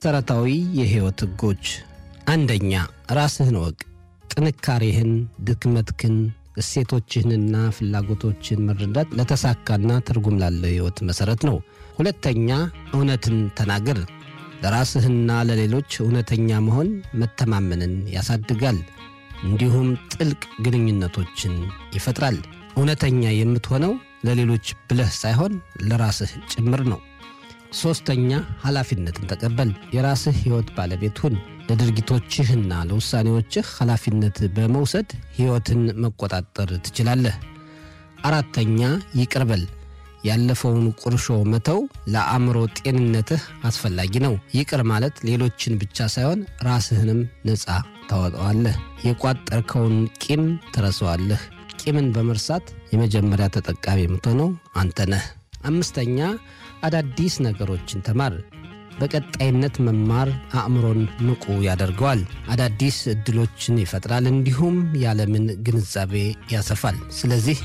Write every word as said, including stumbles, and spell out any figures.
መሰረታዊ የህይወት ህጎች። አንደኛ፣ ራስህን ወቅ። ጥንካሬህን፣ ድክመትህን፣ እሴቶችህንና ፍላጎቶችህን መረዳት ለተሳካና ትርጉም ላለው ህይወት መሰረት ነው። ሁለተኛ፣ እውነትን ተናገር። ለራስህና ለሌሎች እውነተኛ መሆን መተማመንን ያሳድጋል፣ እንዲሁም ጥልቅ ግንኙነቶችን ይፈጥራል። እውነተኛ የምትሆነው ለሌሎች ብለህ ሳይሆን ለራስህ ጭምር ነው። ሶስተኛ፣ ኃላፊነትን ተቀበል። የራስህ ህይወት ባለቤት ሁን። ለድርጊቶችህና ለውሳኔዎችህ ኃላፊነት በመውሰድ ህይወትን መቆጣጠር ትችላለህ። አራተኛ፣ ይቅር በል። ያለፈውን ቁርሾ መተው ለአእምሮ ጤንነትህ አስፈላጊ ነው። ይቅር ማለት ሌሎችን ብቻ ሳይሆን ራስህንም ነፃ ታወጣዋለህ። የቋጠርከውን ቂም ትረሳዋለህ። ቂምን በመርሳት የመጀመሪያ ተጠቃሚ የምትሆነው አንተ ነህ። አምስተኛ፣ አዳዲስ ነገሮችን ተማር። በቀጣይነት መማር አእምሮን ንቁ ያደርገዋል፣ አዳዲስ እድሎችን ይፈጥራል፣ እንዲሁም የዓለምን ግንዛቤ ያሰፋል። ስለዚህ